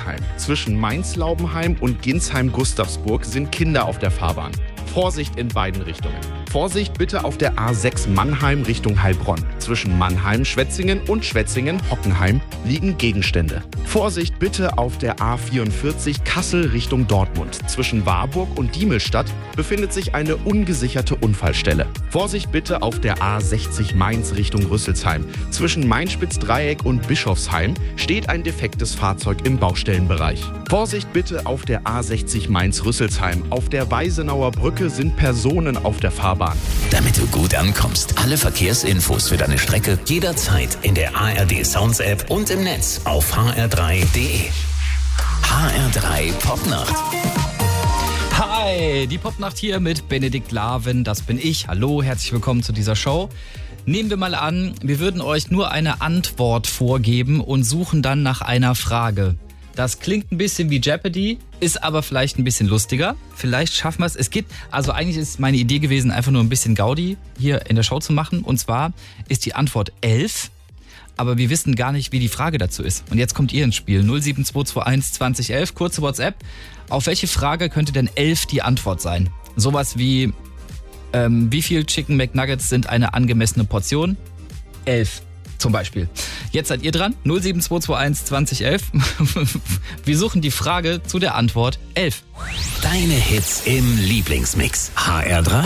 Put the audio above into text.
Rüsselsheim. Zwischen Mainz-Laubenheim und Ginsheim-Gustavsburg sind Kinder auf der Fahrbahn. Vorsicht in beiden Richtungen. Vorsicht bitte auf der A6 Mannheim Richtung Heilbronn. Zwischen Mannheim, Schwetzingen und Schwetzingen, Hockenheim liegen Gegenstände. Vorsicht bitte auf der A44 Kassel Richtung Dortmund. Zwischen Warburg und Diemelstadt befindet sich eine ungesicherte Unfallstelle. Vorsicht bitte auf der A60 Mainz Richtung Rüsselsheim. Zwischen Mainspitz-Dreieck und Bischofsheim steht ein defektes Fahrzeug im Baustellenbereich. Vorsicht bitte auf der A60 Mainz-Rüsselsheim. Auf der Weisenauer Brücke sind Personen auf der Fahrbahn. Damit du gut ankommst, alle Verkehrsinfos für deine Strecke jederzeit in der ARD Sounds App und im Netz auf hr3.de. HR3 Popnacht. Hi, die Popnacht hier mit Benedikt Laven, das bin ich. Hallo, herzlich willkommen zu dieser Show. Nehmen wir mal an, wir würden euch nur eine Antwort vorgeben und suchen dann nach einer Frage. Das klingt ein bisschen wie Jeopardy, ist aber vielleicht ein bisschen lustiger. Vielleicht schaffen wir es. Eigentlich ist meine Idee gewesen, einfach nur ein bisschen Gaudi hier in der Show zu machen. Und zwar ist die Antwort 11, aber wir wissen gar nicht, wie die Frage dazu ist. Und jetzt kommt ihr ins Spiel. 07221 2011, kurze WhatsApp. Auf welche Frage könnte denn 11 die Antwort sein? Sowas wie, wie viel Chicken McNuggets sind eine angemessene Portion? 11. Zum Beispiel. Jetzt seid ihr dran. 07221 2011. Wir suchen die Frage zu der Antwort 11. Deine Hits im Lieblingsmix. HR3.